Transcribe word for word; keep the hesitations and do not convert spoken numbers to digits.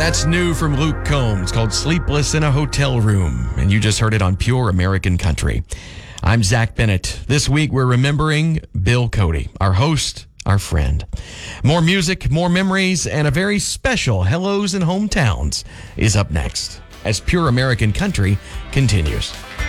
That's new from Luke Combs. It's called Sleepless in a Hotel Room, and you just heard it on Pure American Country. I'm Zach Bennett. This week we're remembering Bill Cody, our host, our friend. More music, more memories, and a very special Hellos and Hometowns is up next as Pure American Country continues.